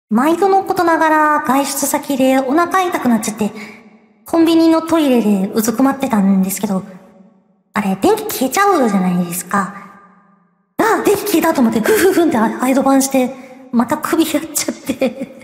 毎度のことながら外出先でお腹痛くなっちゃって、コンビニのトイレでうずくまってたんですけど、あれ、電気消えちゃうじゃないですか。電気消えたと思って、ふんってハイドバンして、また首やっちゃって。